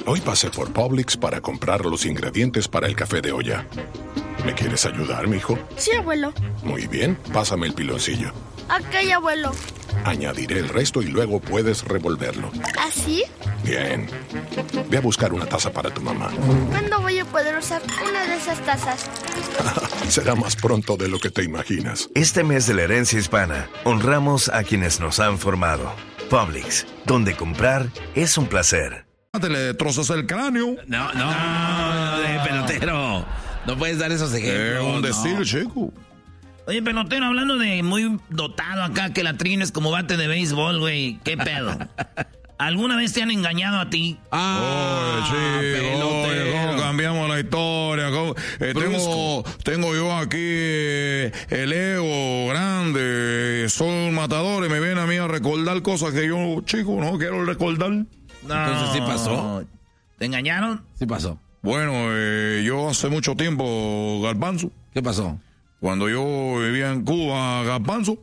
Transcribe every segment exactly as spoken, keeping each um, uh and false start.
Hoy pasé por Publix para comprar los ingredientes para el café de olla. ¿Me quieres ayudar, mijo? Sí, abuelo. Muy bien, pásame el piloncillo. Ok, abuelo. Añadiré el resto y luego puedes revolverlo. ¿Así? Bien. Ve a buscar una taza para tu mamá. ¿Cuándo voy a poder usar una de esas tazas? Será más pronto de lo que te imaginas. Este mes de la herencia hispana, honramos a quienes nos han formado. Publix, donde comprar es un placer. Te le destrozas el cráneo. No, no, no, de pelotero. No puedes dar esos ejemplos. Es un decir, no. chico. Oye, pelotero, hablando de muy dotado acá, que la trines como bate de béisbol, güey. ¿Qué pedo? ¿Alguna vez te han engañado a ti? Ah, oye, chico, oye, ¿cómo cambiamos la historia? ¿Cómo? Eh, tengo, tengo yo aquí eh, el ego grande, soy un matador y me viene a mí a recordar cosas que yo, chico, no quiero recordar. No. Entonces sí pasó. ¿Te engañaron? Sí pasó. Bueno, eh, yo hace mucho tiempo, Garbanzo. ¿Qué pasó? Cuando yo vivía en Cuba, Garbanzo,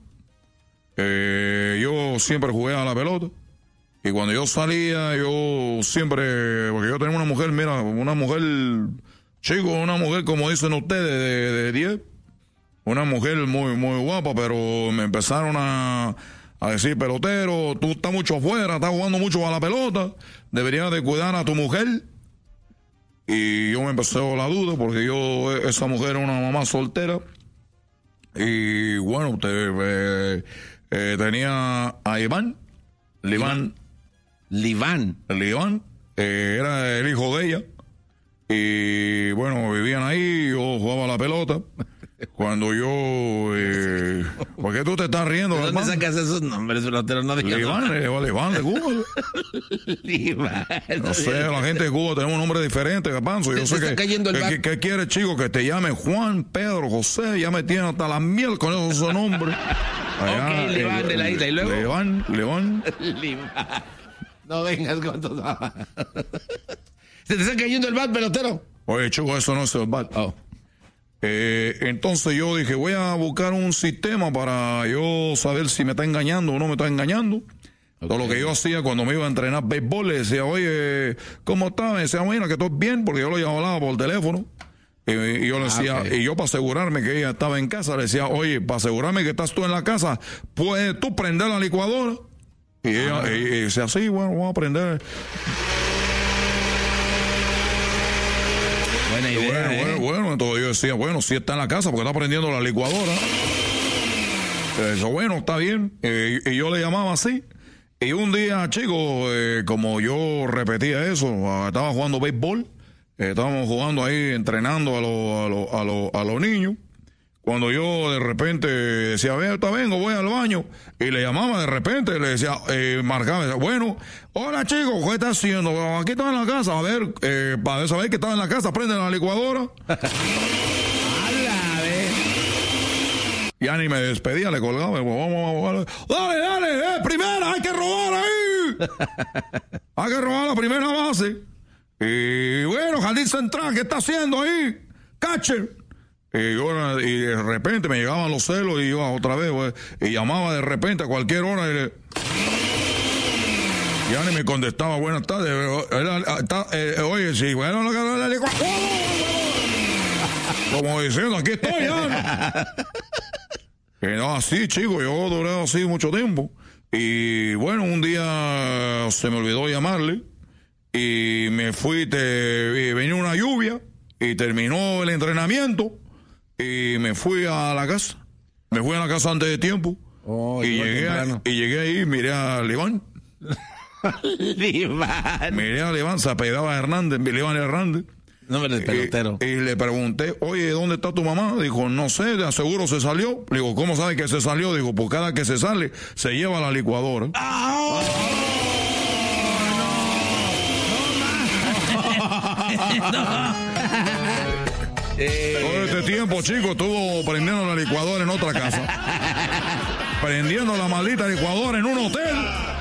eh, yo siempre jugué a la pelota. Y cuando yo salía, yo siempre, porque yo tenía una mujer, mira, una mujer, chico, una mujer como dicen ustedes, de diez. Una mujer muy, muy guapa, pero me empezaron a, a decir, pelotero, tú estás mucho afuera, estás jugando mucho a la pelota, deberías de cuidar a tu mujer. Y yo me empecé la duda, porque yo, esa mujer era una mamá soltera. Y bueno, usted eh, eh, tenía a Iván, Liván. Liván. Liván, eh, era el hijo de ella. Y bueno, vivían ahí, yo jugaba a la pelota. Cuando yo... Eh, ¿por qué tú te estás riendo? ¿De dónde hermano? sacas esos nombres, pelotero? No digas Liván, nada. Liván de Cuba. Liván. No sé, la gente de Cuba tenemos un nombre diferente, Gapanzo. Yo Te- sé te está que, cayendo el que, bat. que, que quiere, chico, que te llame Juan, Pedro, José, ya me tienen hasta la miel con esos nombres. Ok, Liván de la isla, ¿y luego? Liván, Liván. Liván. No vengas con tu... ¿Se te está cayendo el bat, pelotero? Oye, chico, eso no es el bat. Oh. Eh, entonces yo dije, voy a buscar un sistema para yo saber si me está engañando o no me está engañando. Okay. Todo lo que yo hacía cuando me iba a entrenar béisbol, le decía, oye, ¿cómo estás? Me decía, mira, que estoy bien, porque yo lo hablaba por teléfono. Y, y yo le decía, ah, okay. y yo para asegurarme que ella estaba en casa, le decía, oye, para asegurarme que estás tú en la casa, ¿puedes tú prender la licuadora? Y ella ah. y, y decía, sí, bueno, vamos a prender. Buena idea, bueno, ¿eh? bueno, bueno, entonces yo decía, bueno, si está en la casa porque está prendiendo la licuadora. Eso, bueno, está bien. Eh, y yo le llamaba así. Y un día, chicos, eh, como yo repetía eso, estaba jugando béisbol, eh, estábamos jugando ahí, entrenando a los a los a los a los niños. Cuando yo de repente decía, ve, está vengo, voy al baño, y le llamaba de repente, le decía, eh, marcaba, decía, bueno, hola chicos, ¿qué estás haciendo? Aquí estaba en la casa, a ver, eh, para saber que estaba en la casa, prende la licuadora. Ya ni me despedía, le colgaba, vamos, vamos, vamos, dale, dale, eh, primera, hay que robar ahí. Hay que robar la primera base. Y bueno, Jardín Central, ¿qué está haciendo ahí? Catcher. Y, yo, y de repente me llegaban los celos y iba otra vez, pues, y llamaba de repente a cualquier hora y le... ya ni me contestaba, buenas tardes. Era, está, eh, oye, si bueno, la cara de la como diciendo, aquí estoy ya. Y no, así, chico, yo duré así mucho tiempo. Y bueno, un día se me olvidó llamarle y me fui, te, y venía una lluvia y terminó el entrenamiento. Y me fui a la casa. Me fui a la casa antes de tiempo. Oh, y, llegué a, y llegué ahí, miré a Liván. Liván. Miré a Liván, se apellidaba Hernández, Liván Hernández. Nombre de pelotero. Y, y le pregunté, oye, ¿dónde está tu mamá? Dijo, no sé, de seguro se salió. Le digo, ¿cómo sabe que se salió? Digo, por cada que se sale, se lleva la licuadora. ¡Oh! ¡No! ¡No! ¡No! Eh, Todo este tiempo, chico, estuvo prendiendo la licuadora en otra casa. Prendiendo la maldita licuadora en un hotel.